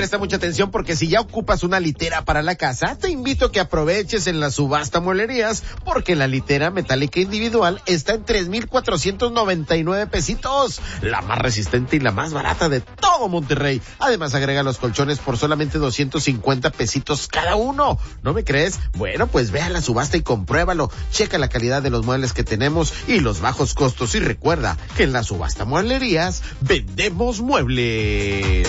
presta mucha atención porque si ya ocupas una litera para la casa, te invito a que aproveches en la subasta Mueblerías, porque la litera metálica individual está en 3,499 pesitos, la más resistente y la más barata de todo Monterrey. Además agrega los colchones por solamente 250 pesitos cada uno. ¿No me crees? Bueno, pues ve a la subasta y compruébalo. Checa la calidad de los muebles que tenemos y los bajos costos, y recuerda que en la subasta Mueblerías vendemos muebles.